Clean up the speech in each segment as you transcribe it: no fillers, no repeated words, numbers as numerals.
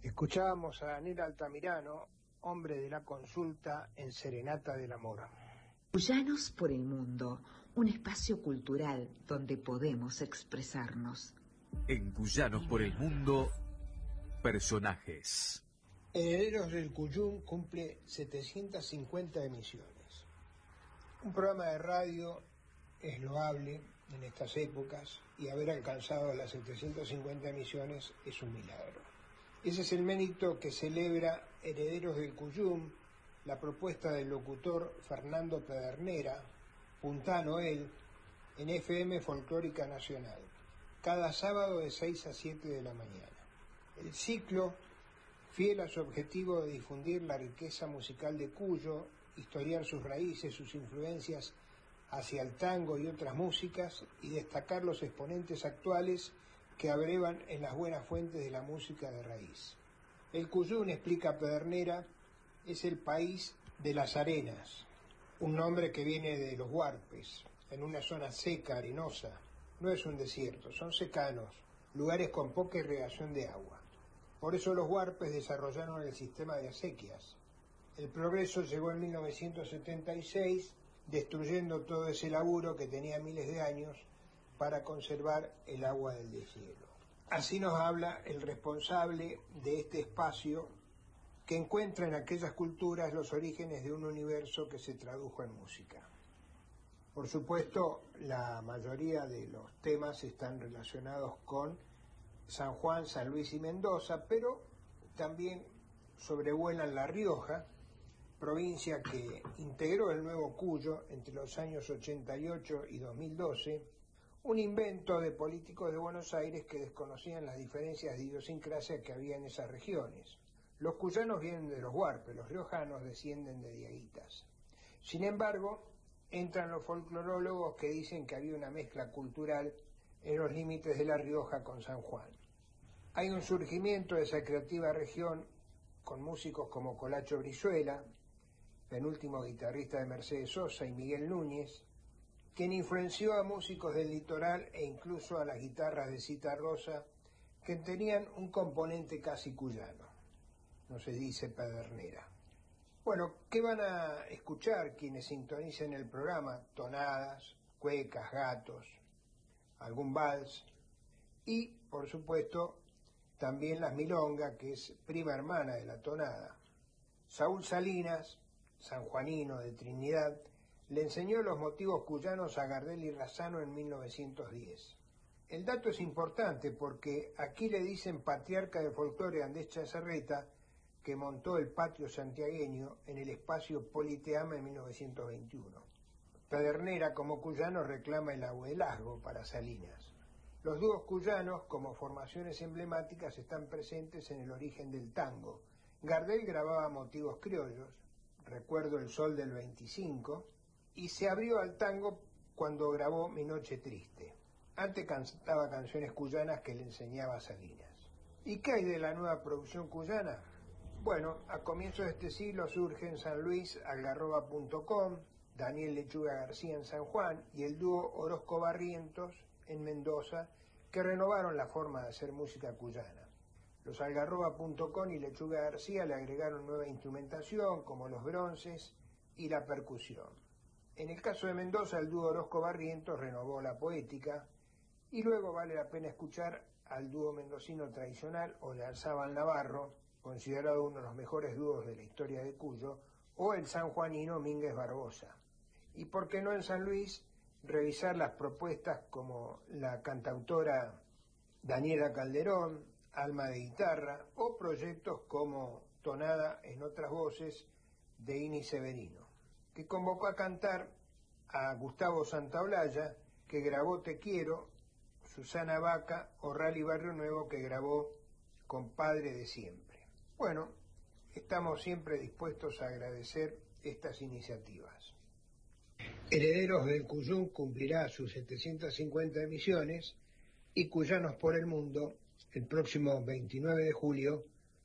Escuchábamos a Daniel Altamirano, hombre de la consulta en Serenata del Amor. Cuyanos por el Mundo, un espacio cultural donde podemos expresarnos. En Cuyanos por el Mundo, personajes. Herederos del Cuyum cumple 750 emisiones. Un programa de radio es loable en estas épocas y haber alcanzado las 750 emisiones es un milagro. Ese es el mérito que celebra Herederos del Cuyum, la propuesta del locutor Fernando Pedernera, puntano él, en FM Folclórica Nacional, cada sábado de 6 a 7 de la mañana. El ciclo, fiel a su objetivo de difundir la riqueza musical de Cuyo, historiar sus raíces, sus influencias hacia el tango y otras músicas, y destacar los exponentes actuales que abrevan en las buenas fuentes de la música de raíz. El Cuyum, explica Pedernera, es el país de las arenas, un nombre que viene de los huarpes, en una zona seca, arenosa. No es un desierto, son secanos, lugares con poca irrigación de agua. Por eso los huarpes desarrollaron el sistema de acequias. El progreso llegó en 1976, destruyendo todo ese laburo que tenía miles de años para conservar el agua del deshielo. Así nos habla el responsable de este espacio, que encuentra en aquellas culturas los orígenes de un universo que se tradujo en música. Por supuesto, la mayoría de los temas están relacionados con San Juan, San Luis y Mendoza, pero también sobrevuelan La Rioja, provincia que integró el nuevo Cuyo entre los años 88 y 2012, un invento de políticos de Buenos Aires que desconocían las diferencias de idiosincrasia que había en esas regiones. Los cuyanos vienen de los huarpes, los riojanos descienden de diaguitas. Sin embargo, entran los folclorólogos que dicen que había una mezcla cultural en los límites de La Rioja con San Juan. Hay un surgimiento de esa creativa región con músicos como Colacho Brizuela, penúltimo guitarrista de Mercedes Sosa, y Miguel Núñez, quien influenció a músicos del litoral e incluso a las guitarras de Citarrosa, que tenían un componente casi cuyano, nos dice Pedernera. Bueno, ¿qué van a escuchar quienes sintonicen el programa? Tonadas, cuecas, gatos, algún vals y, por supuesto, también las milongas, que es prima hermana de la tonada. Saúl Salinas, sanjuanino de Trinidad, le enseñó los motivos cuyanos a Gardel y Razzano en 1910. El dato es importante porque aquí le dicen patriarca de folclore Andrés Chazarreta, que montó el patio santiagueño en el espacio Politeama en 1921. Pedernera, como cuyano, reclama el abuelazgo para Salinas. Los dúos cuyanos, como formaciones emblemáticas, están presentes en el origen del tango. Gardel grababa motivos criollos, recuerdo El Sol del 25, y se abrió al tango cuando grabó Mi Noche Triste. Antes cantaba canciones cuyanas que le enseñaba a Salinas. ¿Y qué hay de la nueva producción cuyana? Bueno, a comienzos de este siglo surge en San Luis Algarroba.com, Daniel Lechuga García en San Juan y el dúo Orozco Barrientos en Mendoza, que renovaron la forma de hacer música cuyana. Los Algarroba.com y Lechuga García le agregaron nueva instrumentación, como los bronces y la percusión. En el caso de Mendoza, el dúo Orozco Barrientos renovó la poética, y luego vale la pena escuchar al dúo mendocino tradicional Oyarzábal Navarro, considerado uno de los mejores dúos de la historia de Cuyo, o el sanjuanino Mínguez Barbosa. Y por qué no en San Luis, revisar las propuestas como la cantautora Daniela Calderón, Alma de Guitarra, o proyectos como Tonada en otras voces de Ini Severino, que convocó a cantar a Gustavo Santaolalla, que grabó Te Quiero, Susana Vaca o Rally Barrio Nuevo, que grabó Compadre de Siempre. Bueno, estamos siempre dispuestos a agradecer estas iniciativas. Herederos del Cuyum cumplirá sus 750 emisiones y Cuyanos por el Mundo, el próximo 29 de julio,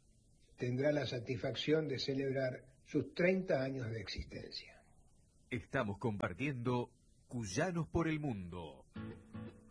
tendrá la satisfacción de celebrar sus 30 años de existencia. Estamos compartiendo Cuyanos por el Mundo.